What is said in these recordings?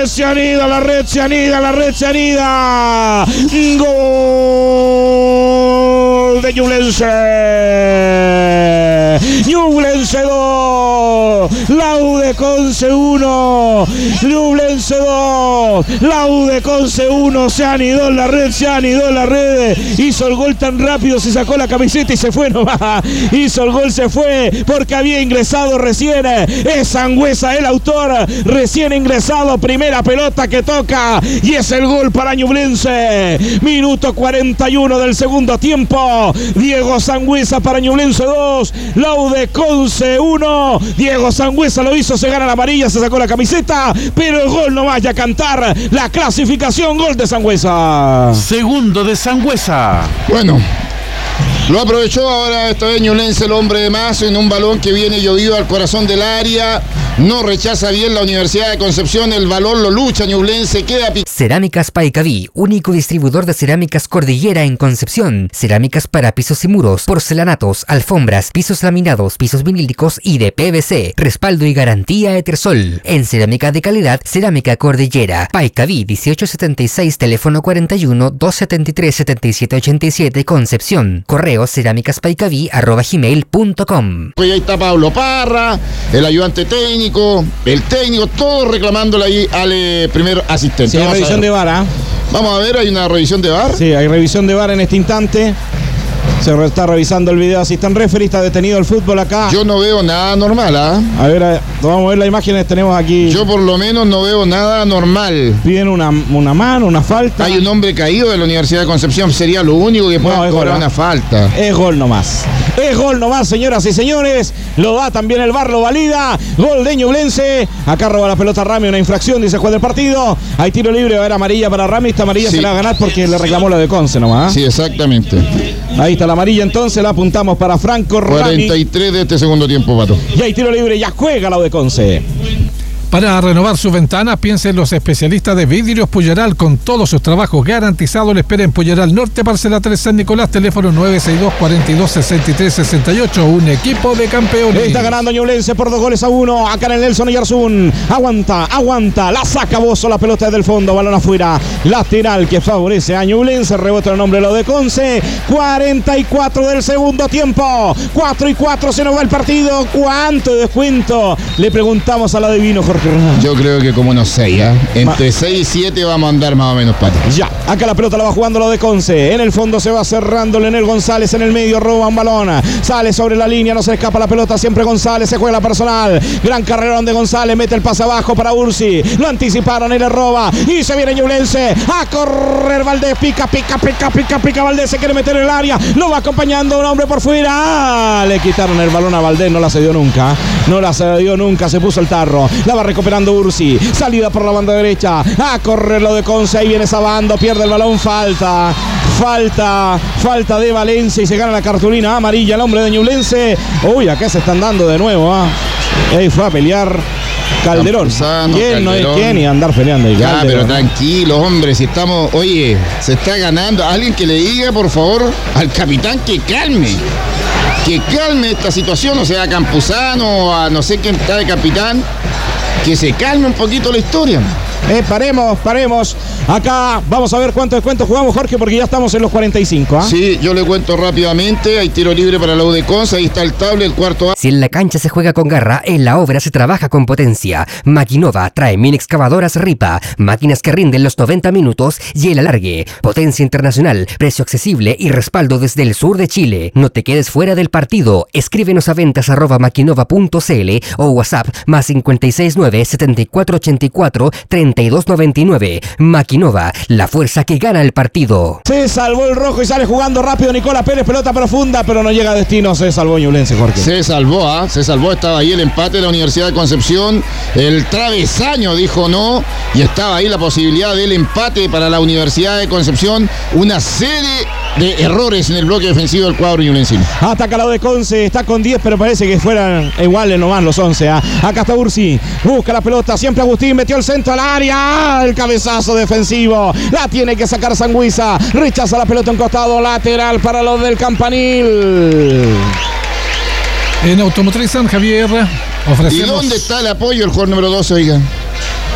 se anida, la red se anida. Gol de Ñublense. Ñublense 2, Laude Conce 1, Ñublense 2, Laude Conce 1, se anidó en la red, hizo el gol tan rápido, se sacó la camiseta y se fue nomás, hizo el gol, se fue, porque había ingresado recién, es Sangüesa el autor, recién ingresado, primera pelota que toca, y es el gol para Ñublense, minuto 41 del segundo tiempo, Diego Sangüesa para Ñublense 2, Laude Conce 1, Diego Sangüesa lo hizo, se gana la amarilla, se sacó la camiseta, pero el gol no vaya a cantar, la clasificación, gol de Sangüesa. Segundo de Sangüesa. Bueno, lo aprovechó ahora esta vez Ñublense, el hombre de más, en un balón que viene llovido al corazón del área. No rechaza bien la Universidad de Concepción, el balón lo lucha Ñublense, queda Cerámicas Paicaví, único distribuidor de cerámicas Cordillera en Concepción. Cerámicas para pisos y muros, porcelanatos, alfombras, pisos laminados, pisos vinílicos y de PVC. Respaldo y garantía Etersol. En cerámica de calidad, Cerámica Cordillera. Paicaví 1876, teléfono 41 273 7787, Concepción. Correo cerámicaspaicaví@gmail.com. Pues ahí está Pablo Parra, el ayudante técnico, el técnico, todos reclamándole ahí al primer asistente. Sí, hay revisión de VAR, ¿eh? Vamos a ver, ¿hay una revisión de VAR? Sí, hay revisión de VAR en este instante. Se está revisando el video Assistant Referee, está detenido el fútbol acá. Yo no veo nada normal, ¿ah? A ver, vamos a ver las imágenes, tenemos aquí. Yo por lo menos no veo nada normal. Piden una mano, una falta. Hay un hombre caído de la Universidad de Concepción, sería lo único que pueda cobrar una falta. Es gol nomás, señoras y señores. Lo da también el VAR, lo valida. Gol de Ñublense. Acá roba la pelota Rami, una infracción, dice juez del partido. Hay tiro libre, va a haber amarilla para Rami. Esta amarilla sí se la va a ganar porque le reclamó la de Conce nomás. Sí, exactamente. Ahí está la amarilla, entonces la apuntamos para Franco Rami. 43 de este segundo tiempo, Pato. Y hay tiro libre, ya juega la de Conce. Para renovar sus ventanas, piensen los especialistas de Vidrios Puyeral, con todos sus trabajos garantizados. Le espera en Puyeral Norte, parcela 3 San Nicolás, teléfono 962-42-63-68. Un equipo de campeones. Está ganando Ñublense por 2-1. Acá en el Nelson Oyarzún. Aguanta. La saca Bozo, la pelota desde el fondo. Balón afuera. Lateral que favorece a Ñublense. Rebota el nombre de lo de Conce. 44 del segundo tiempo. 4-4 se nos va el partido. ¿Cuánto de descuento? Le preguntamos a la Divino, Jorge. Yo creo que como unos 6, ¿eh? Entre 6 y 7 vamos a andar más o menos, Pato. Ya, acá la pelota la va jugando lo de Conce. En el fondo se va cerrando Leonel González, en el medio roba un balón. Sale sobre la línea, no se escapa la pelota, siempre González, se juega la personal. Gran carrerón de González, mete el pase abajo para Ursi. Lo anticiparon y le roba. Y se viene Ñublense a correr Valdés, pica Valdés, se quiere meter en el área. Lo va acompañando un hombre por fuera. Le quitaron el balón a Valdés, no la cedió nunca, se puso el tarro. La va recuperando Ursi, salida por la banda derecha, a correr lo de Conce, ahí viene Sabando, pierde el balón, falta de Valencia y se gana la cartulina amarilla el hombre de Ñublense. Uy, acá se están dando de nuevo, ahí fue a pelear Calderón. ¿Quién no es quién y andar peleando ahí? Ya, pero tranquilo, hombre, si estamos, oye, se está ganando. Alguien que le diga, por favor, al capitán que calme esta situación, o sea, a Campuzano, a no sé quién está de capitán, que se calme un poquito la historia. Paremos. Acá vamos a ver cuánto descuento jugamos, Jorge, porque ya estamos en los 45. Sí, yo le cuento rápidamente. Hay tiro libre para la U de Conce. Ahí está el tablet, el cuarto A. Si en la cancha se juega con garra, en la obra se trabaja con potencia. Maquinova trae mini excavadoras Ripa, máquinas que rinden los 90 minutos y el alargue. Potencia internacional, precio accesible y respaldo desde el sur de Chile. No te quedes fuera del partido. Escríbenos a ventas@maquinova.cl o WhatsApp +569 7484 3299. Maquinova, la fuerza que gana el partido. Se salvó el rojo y sale jugando rápido Nicolás Pérez, pelota profunda, pero no llega a destino. Se salvó Ñublense, Jorge. Se salvó, estaba ahí el empate de la Universidad de Concepción. El travesaño dijo no, y estaba ahí la posibilidad del empate para la Universidad de Concepción. Una serie de errores en el bloque defensivo del cuadro ñublencino. Ataca la de Conce, está con 10, pero parece que fueran iguales nomás los 11. Acá está Ursi, busca la pelota, siempre Agustín, metió el centro al área. El cabezazo defensivo, la tiene que sacar Sangüesa, rechaza la pelota en costado, lateral para los del Campanil. En Automotriz San Javier ofrecemos... ¿Y dónde está el apoyo del jugador número 12, oiga?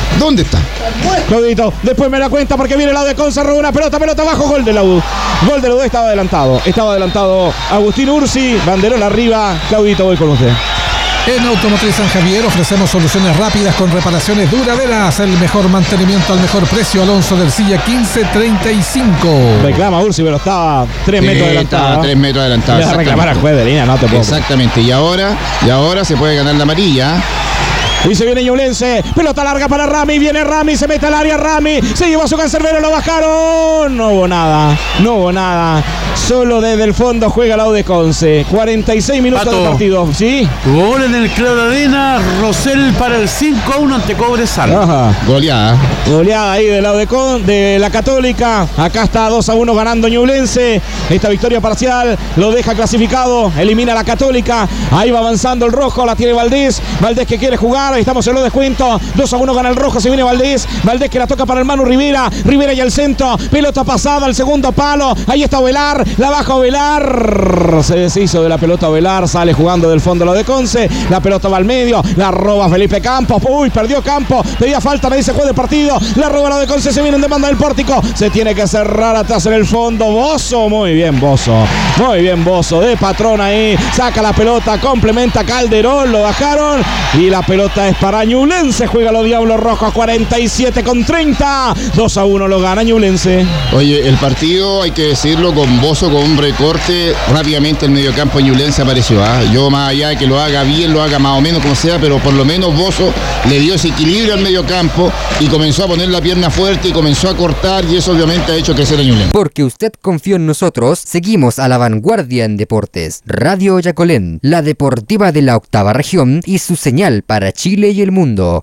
¿Dónde está? Claudito, después me la cuenta porque viene el lado de Conce, roba una pelota abajo, gol de la U. Gol de la U, estaba adelantado Agustín Ursi, banderón arriba. Claudito, voy con usted. En Automotriz San Javier ofrecemos soluciones rápidas con reparaciones duraderas, el mejor mantenimiento al mejor precio. Alonso del Silla 1535. Reclama Ursi, pero estaba 3 metros adelantado. Estaba 3 metros adelantado. Le va a reclamar al juez de línea, no te puedo. Exactamente, y ahora se puede ganar la amarilla. Y se viene Ñublense, pelota larga para Rami, viene Rami, se mete al área Rami, se llevó a su cancerbero, lo bajaron, no hubo nada, solo desde el fondo juega la U de Conce, 46 minutos Pato, de partido, ¿sí? Gol en el Club de Arena, Rosell para el 5-1 ante Cobresal. Ajá. Goleada Ahí del lado de la Católica. Acá está 2-1 ganando Ñublense. Esta victoria parcial lo deja clasificado. Elimina a la Católica. Ahí va avanzando el rojo. La tiene Valdés. Valdés que quiere jugar. Estamos en los descuentos. 2-1 gana el rojo. Se viene Valdés. Valdés que la toca para el Manu Rivera. Rivera y el centro. Pelota pasada al segundo palo. Ahí está Velar. La baja Velar. Se deshizo de la pelota Velar. Sale jugando del fondo lo de Conce. La pelota va al medio. La roba Felipe Campos. Uy, perdió Campos. Pedía falta. Nadie se juega de partido. La roba la de Conce, se viene en demanda del Pórtico. Se tiene que cerrar atrás en el fondo. Bozo, muy bien Bozo. De patrón ahí. Saca la pelota, complementa Calderón. Lo bajaron. Y la pelota es para Ñublense. Juega los Diablos Rojos 47-30. 2-1 lo gana Ñublense. Oye, el partido, hay que decirlo, con Bozo, con un recorte. Rápidamente el mediocampo Ñublense apareció. Yo, más allá de que lo haga bien, lo haga más o menos como sea, pero por lo menos Bozo le dio ese equilibrio al mediocampo y comenzó a poner la pierna fuerte y comenzó a cortar, y eso obviamente ha hecho crecer a Ñublense. Porque usted confió en nosotros, seguimos a la vanguardia en deportes. Radio Yacolén, la deportiva de la octava región y su señal para Chile y el mundo.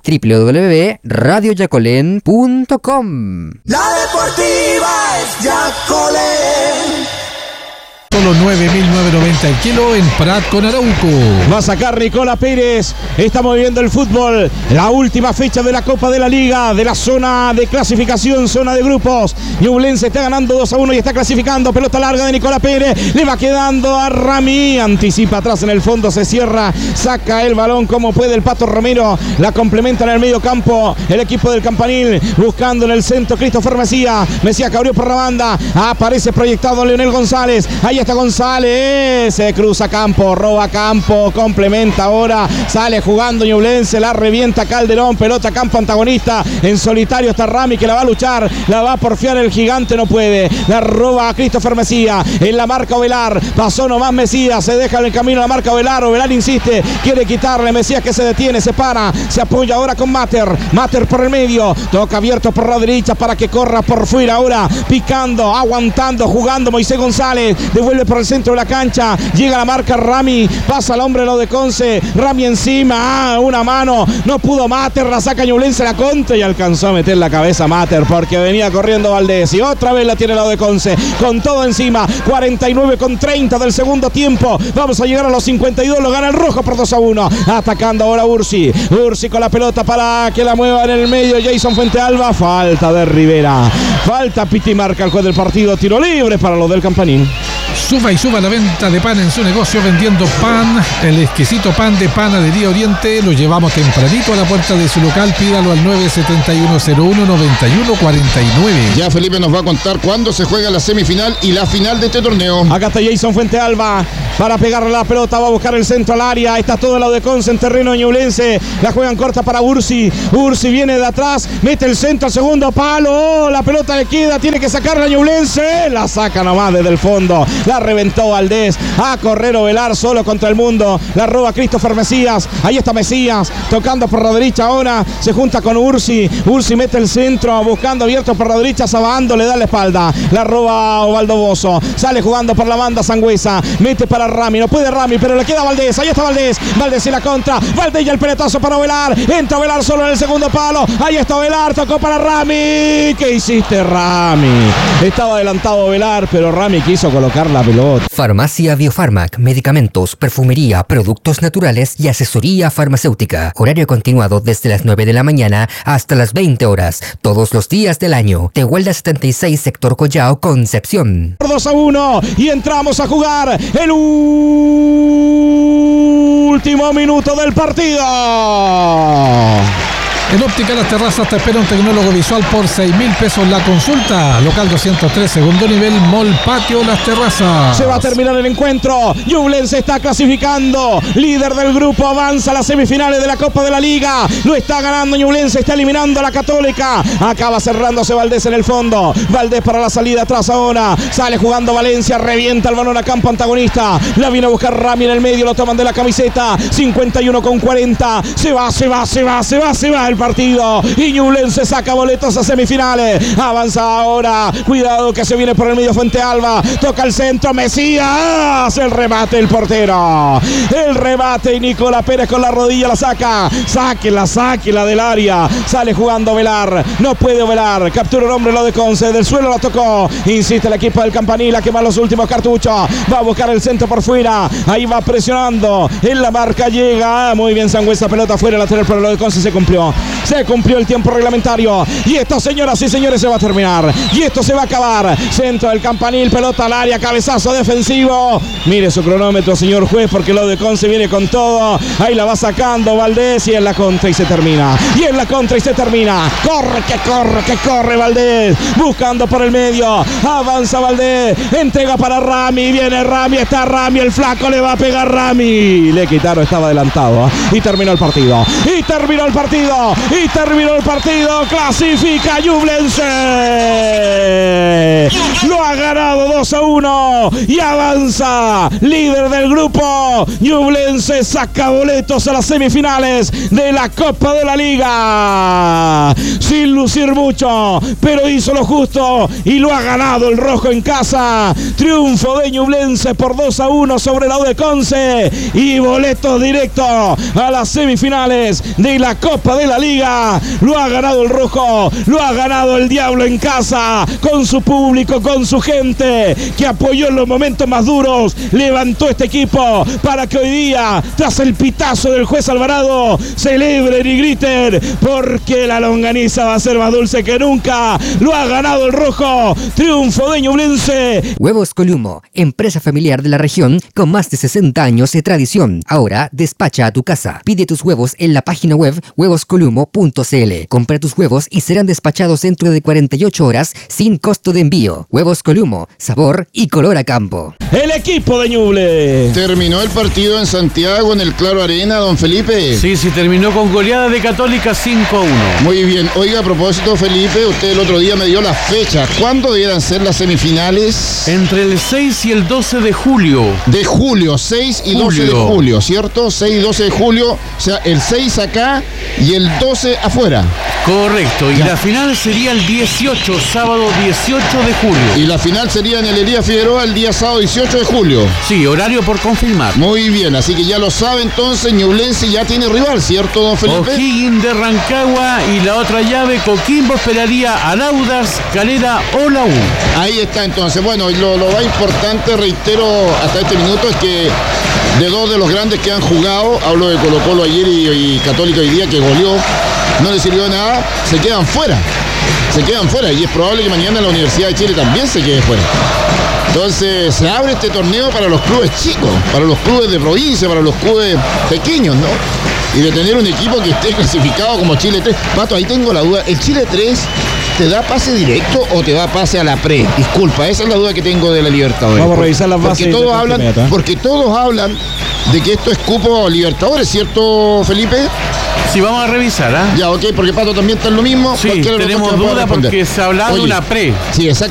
www.radioyacolén.com. La deportiva es Yacolén. Solo 9.990 el kilo en Prat con Arauco. Va a sacar Nicola Pérez. Está moviendo el fútbol. La última fecha de la Copa de la Liga, de la zona de clasificación, zona de grupos. Ñublense está ganando 2-1 y está clasificando. Pelota larga de Nicola Pérez. Le va quedando a Rami. Anticipa atrás en el fondo, se cierra. Saca el balón como puede el Pato Romero. La complementa en el medio campo el equipo del Campanil. Buscando en el centro Christopher Mesías. Mesías que abrió por la banda. Aparece proyectado Leonel González. Ahí está González, se cruza Campo, roba Campo, complementa ahora, sale jugando Ñublense, la revienta Calderón, pelota Campo antagonista, en solitario está Rami que la va a luchar, la va a porfiar el gigante, no puede, la roba a Christopher Mesías, en la marca Ovelar, pasó nomás Mesías, se deja en el camino la marca Ovelar, Ovelar insiste, quiere quitarle, Mesías que se detiene, se para, se apoya ahora con Mater por el medio, toca abierto por la derecha para que corra por fuera ahora, picando, aguantando, jugando Moisés González, devuelve por el centro de la cancha, llega la marca Rami, pasa al hombre lo de Conce, Rami encima, una mano, no pudo Mater, la saca Ñublense, la contra y alcanzó a meter la cabeza Mater porque venía corriendo Valdés y otra vez la tiene lo de Conce, con todo encima, 49-30 del segundo tiempo, vamos a llegar a los 52, lo gana el rojo por 2-1, atacando ahora Ursi con la pelota para que la mueva en el medio, Jason Fuentealba, falta de Rivera, falta Piti marca el juez del partido, tiro libre para los del Campanín. Suba y suba la venta de pan en su negocio vendiendo pan, el exquisito pan de Panadería Oriente. Lo llevamos tempranito a la puerta de su local. Pídalo al 971-01-9149. Ya Felipe nos va a contar cuándo se juega la semifinal y la final de este torneo. Acá está Jason Fuentealba para pegarle la pelota, va a buscar el centro al área. Está todo el lado de Conce en terreno de Ñublense. La juegan corta para Ursi. Ursi viene de atrás, mete el centro al segundo palo. La pelota le queda, tiene que sacarla a Ñublense. La saca nomás desde el fondo. La reventó Valdés. A correr Ovelar solo contra el mundo. La roba Christopher Mesías. Ahí está Mesías tocando por la derecha ahora. Se junta con Ursi. Ursi mete el centro buscando abierto por la derecha. Sabando le da la espalda. La roba Ovaldo Bozo. Sale jugando por la banda Sangüesa. Mete para Rami. No puede Rami, pero le queda Valdés. Ahí está Valdés. Valdés y la contra. Valdés y el peletazo para Ovelar. Entra Ovelar solo en el segundo palo. Ahí está Ovelar. Tocó para Rami. ¿Qué hiciste, Rami? Estaba adelantado Ovelar, pero Rami quiso colocar la pelota. Farmacia Biofarmac, medicamentos, perfumería, productos naturales y asesoría farmacéutica. Horario continuado desde las 9 de la mañana hasta las 20 horas, todos los días del año. Tehuelda 76, sector Collao, Concepción. 2-1 y entramos a jugar el último minuto del partido. En Óptica Las Terrazas te espera un tecnólogo visual por 6,000 pesos la consulta. Local 203, segundo nivel, Mall Patio Las Terrazas. Se va a terminar el encuentro. Ñublense está clasificando. Líder del grupo, avanza a las semifinales de la Copa de la Liga. Lo está ganando Ñublense, está eliminando a la Católica. Acaba cerrándose Valdés en el fondo. Valdés para la salida atrás ahora. Sale jugando Valencia, revienta el balón a campo antagonista. La viene a buscar Rami en el medio, lo toman de la camiseta. 51,40. Se va el partido. Y Ñublense saca boletos a semifinales. Avanza ahora. Cuidado que se viene por el medio Fuente Alba. Toca el centro, Mesías. El remate el portero. El remate y Nicolás Pérez con la rodilla la saca. Sáquela del área. Sale jugando Velar. No puede Velar. Captura un hombre lo de Conce. Del suelo la tocó. Insiste el equipo del Campanil a quemar los últimos cartuchos. Va a buscar el centro por fuera. Ahí va presionando. En la marca llega. Muy bien Sangüesa. Pelota fuera. Lateral para lo de Conce. Se cumplió el tiempo reglamentario. Y esto, señoras y señores, se va a terminar. Y esto se va a acabar. Centro del Campanil. Pelota al área. Cabezazo defensivo. Mire su cronómetro, señor juez, porque lo de Conce viene con todo. Ahí la va sacando Valdés. Y en la contra y se termina. Corre Valdés. Buscando por el medio. Avanza Valdés. Entrega para Rami. Viene Rami. Está Rami. El flaco le va a pegar Rami. Le quitaron. Estaba adelantado. Y terminó el partido. Clasifica Ñublense. Lo ha ganado 2-1. Y avanza. Líder del grupo. Ñublense saca boletos a las semifinales de la Copa de la Liga. Sin lucir mucho, pero hizo lo justo y lo ha ganado el rojo en casa. Triunfo de Ñublense por 2-1 sobre la U de Conce y boletos directos a las semifinales de la Copa de la Liga. Lo ha ganado el rojo, lo ha ganado el Diablo en casa, con su público, con su gente que apoyó en los momentos más duros. Levantó este equipo para que hoy día, tras el pitazo del juez Alvarado, celebren y griten, porque la longaniza va a ser más dulce que nunca. Lo ha ganado el rojo. Triunfo de Ñublense. Huevos Columo, empresa familiar de la región con más de 60 años de tradición. Ahora despacha a tu casa. Pide tus huevos en la página web huevoscolumo.cl. Compra tus huevos y serán despachados dentro de 48 horas sin costo de envío. Huevos Columo, sabor y color a campo. El equipo de Ñuble. Terminó el partido en Santiago, en el Claro Arena, don Felipe. Sí, terminó con goleada de Católica 5-1. Muy bien. Oiga, a propósito, Felipe, usted el otro día me dio la fecha. ¿Cuándo debieran ser las semifinales? Entre el 6 y el 12 de julio. De julio, 6 y 12 de julio, ¿cierto? 6 y 12 de julio, o sea, el 6 acá y el 12 afuera. Correcto, y la final sería el 18, sábado 18 de julio. Y la final sería en el Elías Figueroa el día sábado 18 de julio. Sí, horario por confirmar. Muy bien, así que ya lo sabe entonces, Ñublense ya tiene rival, ¿cierto, don Felipe? O'Higgins de Rancagua y la otra llave, Coquimbo esperaría a Laudas, Calera o la U. Ahí está entonces. Bueno, lo más importante, reitero, hasta este minuto es que de dos de los grandes que han jugado, hablo de Colo Colo ayer y Católica hoy día, que goleó, no le sirvió de nada, se quedan fuera y es probable que mañana la Universidad de Chile también se quede fuera. Entonces se abre este torneo para los clubes chicos, para los clubes de provincia, para los clubes pequeños, ¿no? Y de tener un equipo que esté clasificado como Chile 3. Pato, ahí tengo la duda, ¿el Chile 3 te da pase directo o te da pase a la pre? Disculpa, esa es la duda que tengo de la Libertadores. Vamos a revisar las bases. Porque todos hablan de que esto es cupo Libertadores, ¿cierto, Felipe? Sí, vamos a revisar, ¿ah? Ya, ok, porque Pato también está en lo mismo. Sí, tenemos duda porque se ha hablado de una pre. Sí, exacto.